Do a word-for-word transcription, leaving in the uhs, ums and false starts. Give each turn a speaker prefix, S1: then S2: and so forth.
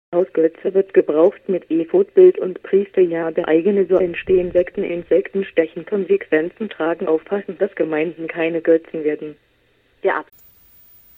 S1: Hausgötze wird gebraucht mit Ephod-Bild und Priesterjahr eigene, so entstehen Sekten, Insekten stechen, Konsequenzen tragen, aufpassen, dass Gemeinden keine Götzen werden.
S2: Der Ab